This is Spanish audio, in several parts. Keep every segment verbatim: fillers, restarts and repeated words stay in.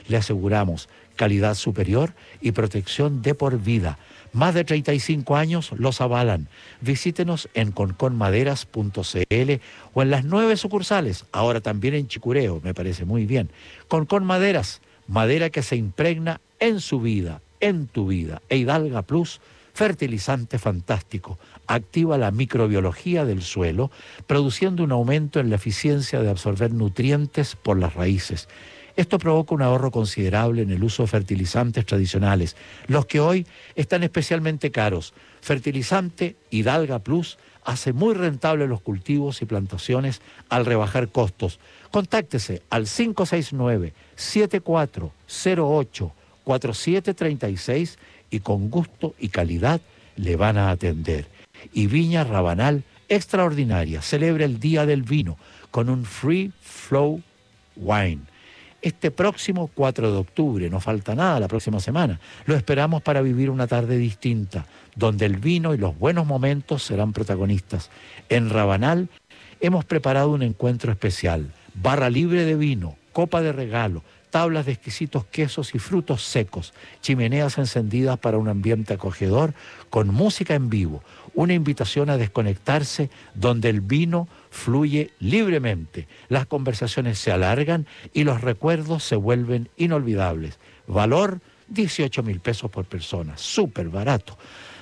Le aseguramos calidad superior y protección de por vida. Más de treinta y cinco años los avalan. Visítenos en conconmaderas punto cl o en las nueve sucursales, ahora también en Chicureo, me parece muy bien. Concon Maderas, madera que se impregna en su vida, en tu vida. E Hidalga Plus, fertilizante fantástico, activa la microbiología del suelo, produciendo un aumento en la eficiencia de absorber nutrientes por las raíces. Esto provoca un ahorro considerable en el uso de fertilizantes tradicionales, los que hoy están especialmente caros. Fertilizante Hidalga Plus hace muy rentables los cultivos y plantaciones al rebajar costos. Contáctese al cinco seis nueve, siete cuatro cero ocho, cuatro siete tres seis y con gusto y calidad le van a atender. Y Viña Rabanal Extraordinaria celebra el Día del Vino con un Free Flow Wine. Este próximo cuatro de octubre, no falta nada la próxima semana, lo esperamos para vivir una tarde distinta, donde el vino y los buenos momentos serán protagonistas. En Rabanal hemos preparado un encuentro especial, barra libre de vino, copa de regalo, tablas de exquisitos quesos y frutos secos, chimeneas encendidas para un ambiente acogedor, con música en vivo, una invitación a desconectarse donde el vino fluye libremente, las conversaciones se alargan y los recuerdos se vuelven inolvidables. Valor dieciocho mil pesos por persona, súper barato.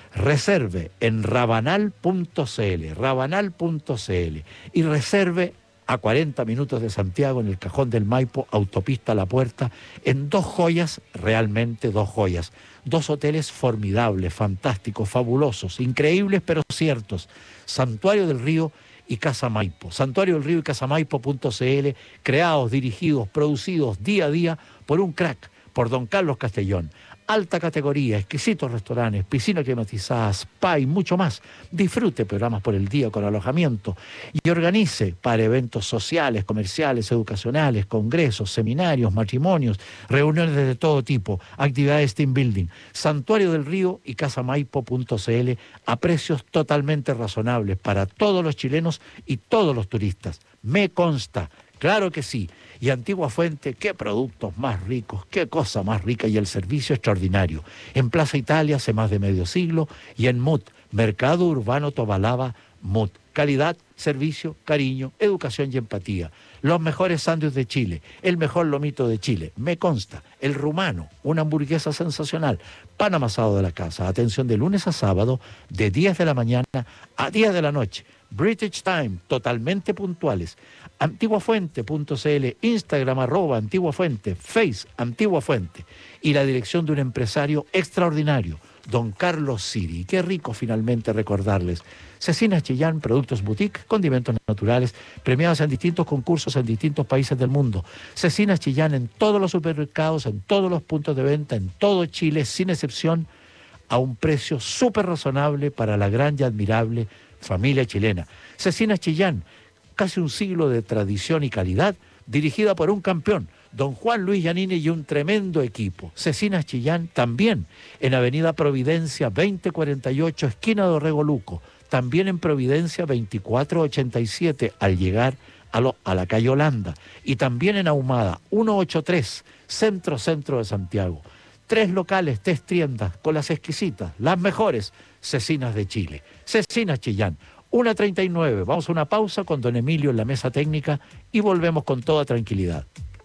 Reserve en rabanal punto cl, rabanal punto cl y reserve a cuarenta minutos de Santiago, en el Cajón del Maipo, autopista La Puerta, en dos joyas, realmente dos joyas. Dos hoteles formidables, fantásticos, fabulosos, increíbles pero ciertos. Santuario del Río y Casa Maipo. Santuario del Río y casamaipo punto cl, creados, dirigidos, producidos día a día por un crack, por don Carlos Castellón. Alta categoría, exquisitos restaurantes, piscinas climatizadas, spa y mucho más. Disfrute programas por el día con alojamiento y organice para eventos sociales, comerciales, educacionales, congresos, seminarios, matrimonios, reuniones de todo tipo, actividades team building. Santuario del Río y casamaipo punto cl a precios totalmente razonables para todos los chilenos y todos los turistas. Me consta. Claro que sí. Y Antigua Fuente, qué productos más ricos, qué cosa más rica y el servicio extraordinario. En Plaza Italia hace más de medio siglo y en M U T, Mercado Urbano Tobalaba, M U T. Calidad, servicio, cariño, educación y empatía. Los mejores sándwiches de Chile, el mejor lomito de Chile, me consta. El rumano, una hamburguesa sensacional. Pan amasado de la casa, atención de lunes a sábado, de diez de la mañana a diez de la noche. British Time, totalmente puntuales. antiguafuente punto cl, Instagram arroba Antigua Fuente, Face Antigua Fuente y la dirección de un empresario extraordinario, don Carlos Siri. Qué rico finalmente recordarles. Cecinas Chillán, productos boutique, condimentos naturales, premiados en distintos concursos en distintos países del mundo. Cecinas Chillán en todos los supermercados, en todos los puntos de venta, en todo Chile, sin excepción, a un precio súper razonable para la gran y admirable familia chilena. Cecinas Chillán, casi un siglo de tradición y calidad, dirigida por un campeón, don Juan Luis Giannini y un tremendo equipo. Cecinas Chillán también en Avenida Providencia veinte cuarenta y ocho, esquina de Orrego Luco, también en Providencia veinticuatro ochenta y siete al llegar a, lo, a la calle Holanda, y también en Ahumada ciento ochenta y tres, centro centro de Santiago. Tres locales, tres tiendas con las exquisitas, las mejores cecinas de Chile. Cecinas Chillán, una treinta y nueve. Vamos a una pausa con don Emilio en la mesa técnica y volvemos con toda tranquilidad.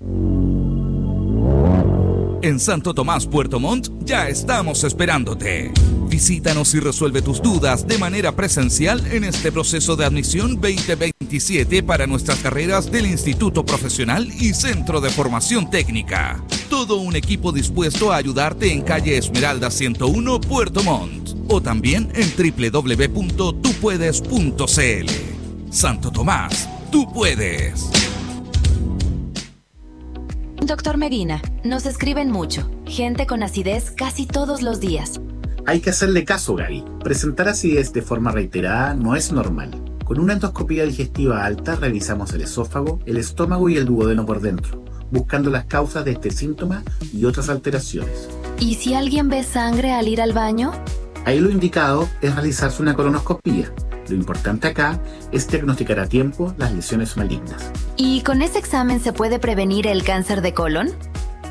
En Santo Tomás, Puerto Montt, ya estamos esperándote. Visítanos y resuelve tus dudas de manera presencial en este proceso de admisión veinte veintisiete para nuestras carreras del Instituto Profesional y Centro de Formación Técnica. Todo un equipo dispuesto a ayudarte en calle Esmeralda ciento uno, Puerto Montt. O también en doble u doble u doble u punto tú puedes punto cl. Santo Tomás, tú puedes. Doctor Medina, nos escriben mucho. Gente con acidez casi todos los días. Hay que hacerle caso, Gaby. Presentar acidez de forma reiterada no es normal. Con una endoscopía digestiva alta revisamos el esófago, el estómago y el duodeno por dentro, buscando las causas de este síntoma y otras alteraciones. ¿Y si alguien ve sangre al ir al baño? Ahí lo indicado es realizarse una colonoscopía. Lo importante acá es diagnosticar a tiempo las lesiones malignas. ¿Y con ese examen se puede prevenir el cáncer de colon?